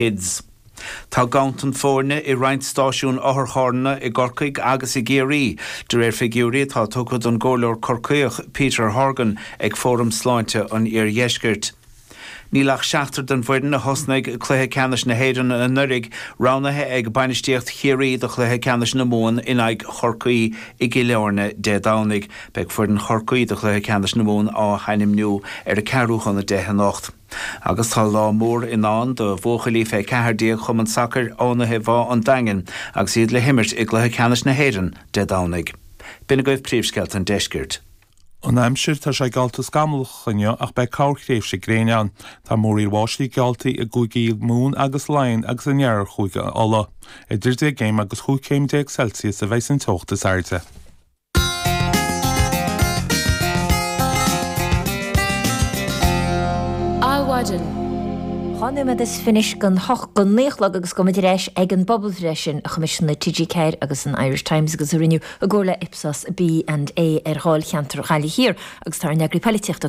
Kids. Tá gantan fórne I roinnt stáisiún áthcharna I Gorcaig agus I Géirí, de réir figiúrí tá tugadh an ggóleor Corcaíoch Peter Horgan ag fórum sláinte an Iar Dheisgirt. Nílach seachtar den bhuiireann na hosnaig cluthe ceannas na héireann na nurig ránathe ag bainisteocht Chiarí do cluthe ceannas na món in ag Chorcaí I Gileorna de Dánaig, beag fuireann Chorcaí do cluthe ceannas na món á hainimniú ar a cearúchan na 10 Agus tá lá mór in an do bhóchalí fé cethardíag chum an sacr ánathe bhá an daingin, agus iad le himirt ag cluthe ceannas na héireann de Dánaig. Bina goibh príomhsceilt an Deisgirt. An aimsir tá sé galtas gamlachanne ach be cáirchréimh sé gréineán, tá mór bháislí galtaí I gúigi mún agus lainn agus an near chuige alla. Idir dé géim agus 5 Celsius a bheits an tochtas airte. Áhaidan. Chánimid is finis gan hoch gan néchlag agus go éis ag an bobbal freisin a chumis na TG Ceir agus an Irish Times agus a riniu a ggóla Ipsos B&A ar gháil cheantar chaile hir agus tar negri politiachta